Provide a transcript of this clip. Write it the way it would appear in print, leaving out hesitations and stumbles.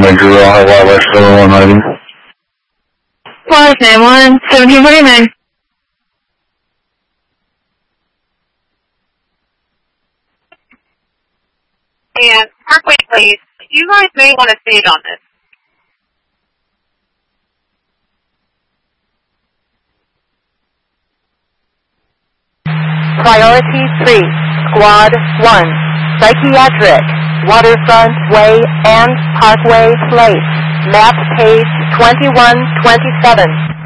Major Rail High Wildlife 7190. Wildlife 91, 1749. And Parkway Place, you guys may want to stage on this. Priority 3, Squad 1, Psychiatric, Waterfront Way and Parkway Place, map page 2127.